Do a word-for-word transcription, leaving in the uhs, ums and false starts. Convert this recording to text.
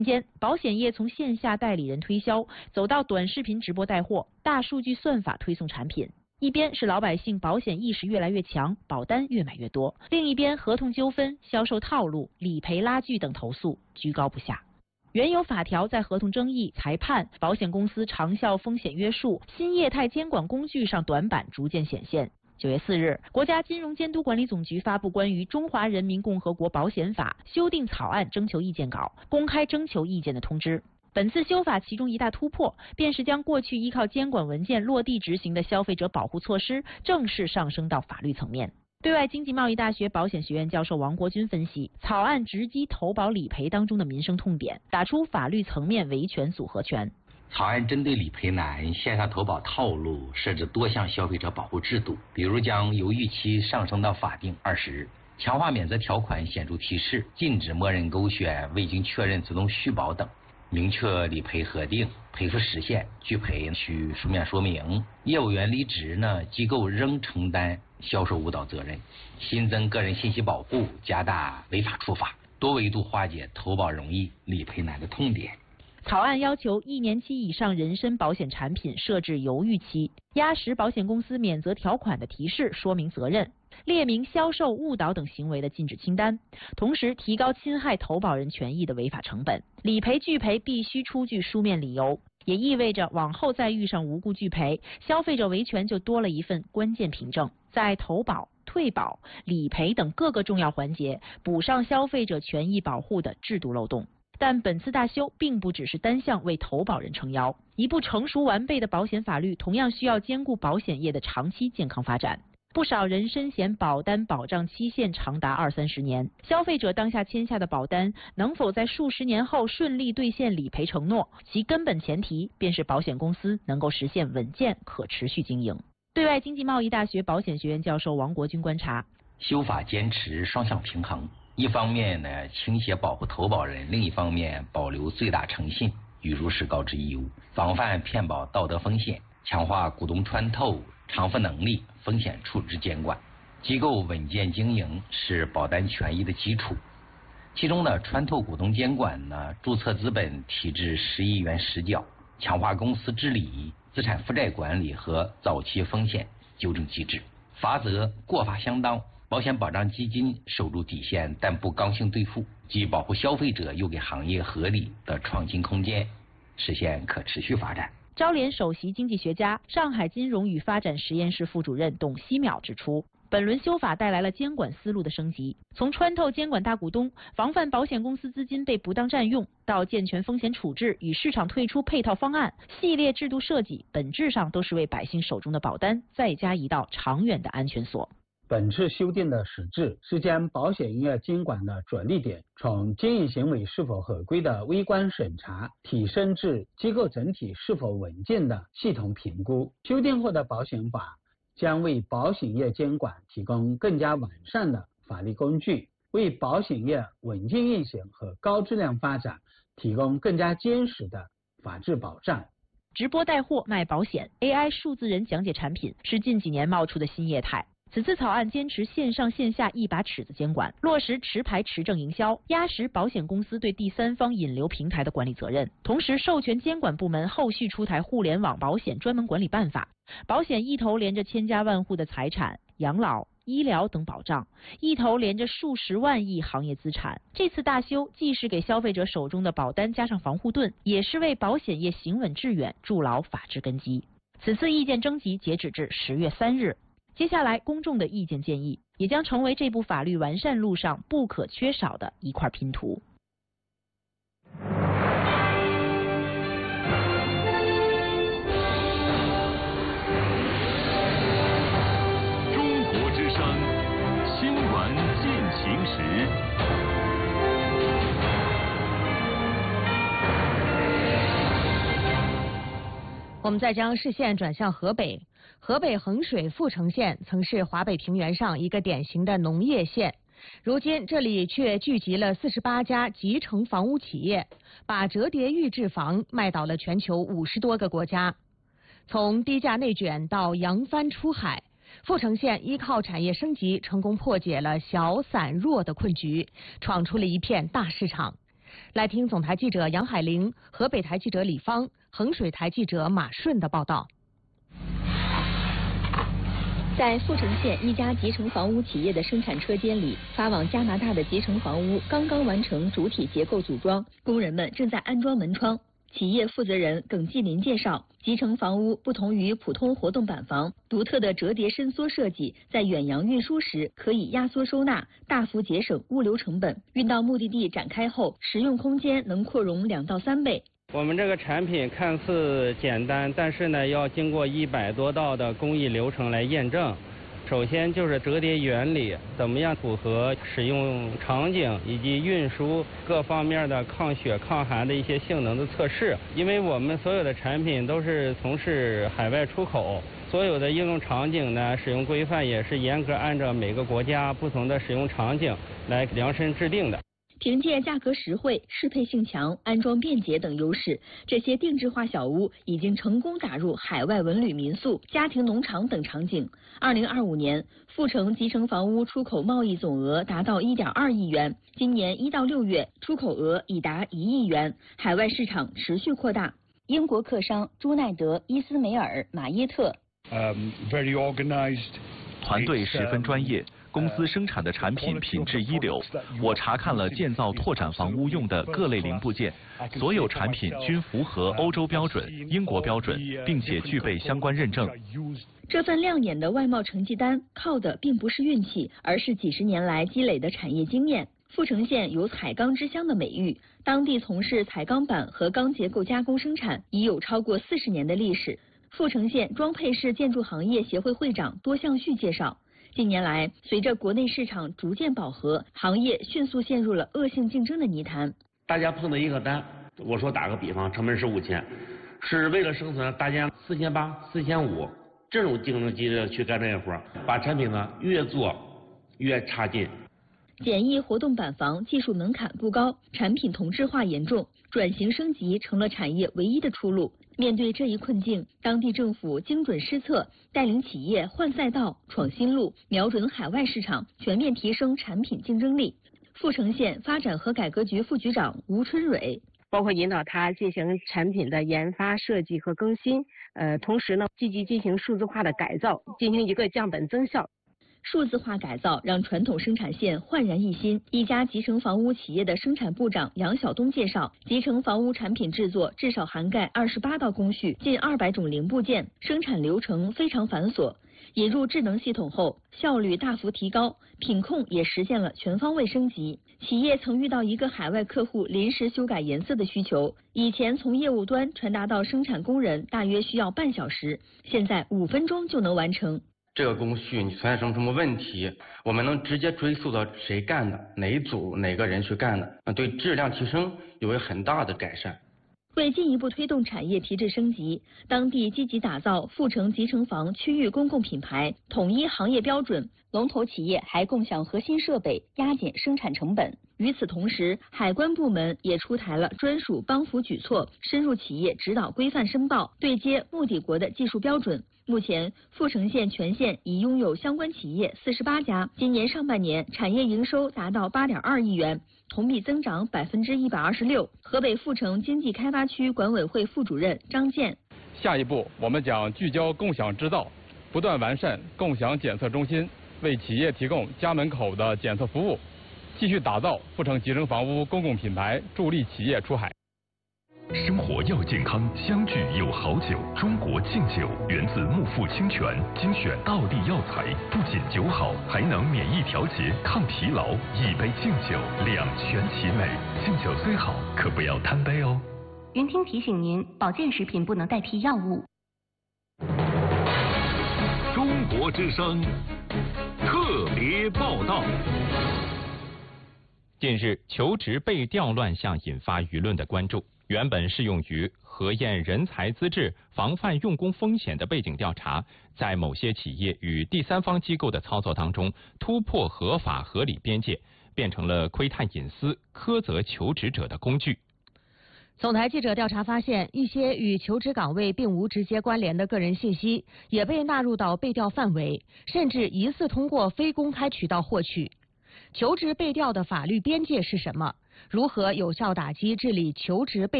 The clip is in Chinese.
间，保险业从线下代理人推销走到短视频直播带货、大数据算法推送产品。一边是老百姓保险意识越来越强，保单越买越多；另一边合同纠纷、销售套路、理赔拉锯等投诉居高不下。原有法条在合同争议、裁判、保险公司长效风险约束、新业态监管工具上短板逐渐显现。九月四日，国家金融监督管理总局发布关于《中华人民共和国保险法》修订草案征求意见稿，公开征求意见的通知。本次修法其中一大突破，便是将过去依靠监管文件落地执行的消费者保护措施正式上升到法律层面。对外经济贸易大学保险学院教授王国军分析，草案直击投保理赔当中的民生痛点，打出法律层面维权组合拳。 草案针对理赔难、线上投保套路设置多项消费者保护制度，比如将犹豫期上升到法定二十日，强化免责条款显著提示，禁止默认勾选、未经确认自动续保等，明确理赔核定、赔付时限、拒赔需书面说明。业务员离职呢，机构仍承担销售误导责任。新增个人信息保护，加大违法处罚，多维度化解投保容易、理赔难的痛点。 草案要求一年期以上人身保险产品设置犹豫期，压实保险公司免责条款的提示说明责任，列明销售误导等行为的禁止清单，同时提高侵害投保人权益的违法成本。理赔拒赔必须出具书面理由，也意味着往后再遇上无故拒赔，消费者维权就多了一份关键凭证，在投保、退保、理赔等各个重要环节补上消费者权益保护的制度漏洞。但本次大修并不只是单向为投保人撑腰，一部成熟完备的保险法律同样需要兼顾保险业的长期健康发展。不少人身险保单保障期限长达二三十年，消费者当下签下的保单能否在数十年后顺利兑现理赔承诺，其根本前提便是保险公司能够实现稳健可持续经营。对外经济贸易大学保险学院教授王国军观察， 修法坚持双向平衡，一方面呢倾斜保护投保人，另一方面保留最大诚信与如实告知义务，防范骗保道德风险，强化股东穿透、偿付能力、风险处置监管。机构稳健经营是保单权益的基础，其中呢穿透股东监管呢，注册资本提至十亿元实缴，强化公司治理、资产负债管理和早期风险纠正机制，罚则过罚相当。保险保障基金守住底线，但不刚性兑付，既保护消费者，又给行业合理的创新空间，实现可持续发展。 招联首席经济学家、上海金融与发展实验室副主任董希淼指出，本轮修法带来了监管思路的升级，从穿透监管大股东、防范保险公司资金被不当占用，到健全风险处置与市场退出配套方案，系列制度设计本质上都是为百姓手中的保单再加一道长远的安全锁。 本次修订的实质是将保险业监管的着力点从经营行为是否合规的微观审查提升至机构整体是否稳健的系统评估。修订后的保险法将为保险业监管提供更加完善的法律工具，为保险业稳健运行和高质量发展提供更加坚实的法治保障。 直播带货卖保险 ，A I 数字人讲解产品是近几年冒出的新业态。此次草案坚持线上线下一把尺子监管，落实持牌持证营销，压实保险公司对第三方引流平台的管理责任，同时授权监管部门后续出台互联网保险专门管理办法。保险一头连着千家万户的财产、养老、医疗等保障，一头连着数十万亿行业资产。这次大修既是给消费者手中的保单加上防护盾，也是为保险业行稳致远筑牢法治根基。此次意见征集截止至十月三日。接下来，公众的意见建议也将成为这部法律完善路上不可缺少的一块拼图。 中国之声，新闻进行时。 我们再将视线转向河北。河北衡水阜城县曾是华北平原上一个典型的农业县，如今这里却聚集了四十八家集成房屋企业，把折叠预制房卖到了全球五十多个国家。从低价内卷到扬帆出海，阜城县依靠产业升级，成功破解了小散弱的困局，闯出了一片大市场。 来听总台记者杨海玲、河北台记者李芳、衡水台记者马顺的报道。 在阜成县一家集成房屋企业的生产车间里，发往加拿大的集成房屋刚刚完成主体结构组装，工人们正在安装门窗。企业负责人耿继林介绍，集成房屋不同于普通活动板房，独特的折叠伸缩设计，在远洋运输时可以压缩收纳，大幅节省物流成本。运到目的地展开后，实用空间能扩容两到三倍。 我们这个产品看似简单，但是呢，要经过一百多道的工艺流程来验证。首先就是折叠原理怎么样符合使用场景以及运输各方面的抗雪抗寒的一些性能的测试。因为我们所有的产品都是从事海外出口，所有的应用场景呢，使用规范也是严格按照每个国家不同的使用场景来量身制定的。 凭借价格实惠、适配性强、安装便捷等优势，这些定制化小屋已经成功打入海外文旅民宿、家庭农场等场景。二零二五年，阜成集成房屋出口贸易总额达到一点二亿元，今年一到六月出口额已达一亿元，海外市场持续扩大。英国客商朱奈德、伊斯梅尔、马耶特。 Um, very organized. 团队十分专业。公司生产的产品品质一流，我查看了建造拓展房屋用的各类零部件，所有产品均符合欧洲标准、英国标准，并且具备相关认证。 这份亮眼的外贸成绩单，靠的并不是运气，而是几十年来积累的产业经验。阜成县有彩钢之乡的美誉，当地从事彩钢板和钢结构加工生产已有超过四十年的历史。阜成县装配式建筑行业协会会长多向旭介绍，近年来，随着国内市场逐渐饱和，行业迅速陷入了恶性竞争的泥潭。 大家碰到一个单，我说打个比方，成本是五千，是为了生存，大家四千八、四千五，这种竞争激烈去干这个活，把产品呢越做越差劲。 简易活动板房技术门槛不高，产品同质化严重，转型升级成了产业唯一的出路。面对这一困境，当地政府精准施策，带领企业换赛道、闯新路，瞄准海外市场，全面提升产品竞争力。阜成县发展和改革局副局长吴春蕊， 包括引导他进行产品的研发、设计和更新，呃，同时呢，积极进行数字化的改造，进行一个降本增效。 数字化改造让传统生产线焕然一新。一家集成房屋企业的生产部长杨晓东介绍，集成房屋产品制作至少涵盖二十八道工序，近二百种零部件，生产流程非常繁琐。引入智能系统后，效率大幅提高，品控也实现了全方位升级。企业曾遇到一个海外客户临时修改颜色的需求，以前从业务端传达到生产工人大约需要半小时，现在五分钟就能完成。 这个工序你存在什么什么问题，我们能直接追溯到谁干的，哪一组哪个人去干的，对质量提升有很大的改善。 为进一步推动产业提质升级，当地积极打造阜成集成房区域公共品牌，统一行业标准。龙头企业还共享核心设备，压减生产成本。与此同时，海关部门也出台了专属帮扶举措，深入企业指导规范申报，对接目的国的技术标准。目前，阜成县全县已拥有相关企业四十八家，今年上半年产业营收达到八点二亿元，同比增长百分之一百二十六。河北阜成经济开发区管委会副主任张健， 下一步我们将聚焦共享制造，不断完善共享检测中心，为企业提供家门口的检测服务，继续打造阜成集成房屋公共品牌，助力企业出海。 生活要健康，相聚有好酒。中国劲酒源自木富清泉，精选道地药材，不仅酒好，还能免疫调节、抗疲劳。一杯劲酒，两全其美。劲酒虽好，可不要贪杯哦。 云听提醒您，保健食品不能代替药物。 中国之声特别报道。 近日，求职被调乱象引发舆论的关注。原本适用于核验人才资质、防范用工风险的背景调查，在某些企业与第三方机构的操作当中，突破合法合理边界，变成了窥探隐私、苛责求职者的工具。 总台记者调查发现，一些与求职岗位并无直接关联的个人信息也被纳入到被调范围，甚至疑似通过非公开渠道获取。求职被调的法律边界是什么？ 如何有效打击治理求职被